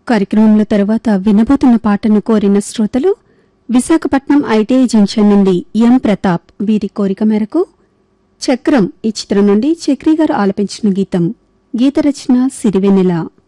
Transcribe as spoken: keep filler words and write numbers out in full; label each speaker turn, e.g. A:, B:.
A: కార్యక్రమంలో తర్వాత వినబోతున్న పాటను కోరిన శ్రోతలు విశాఖపట్నం ఐటీఐ జంక్షన్ నుండి ఎం ప్రతాప్. వీరి కోరిక మేరకు చక్రం ఈ చిత్రం నుండి చక్రి గారు ఆలపించిన గీతం. గీత రచన సిరివెన్నెల.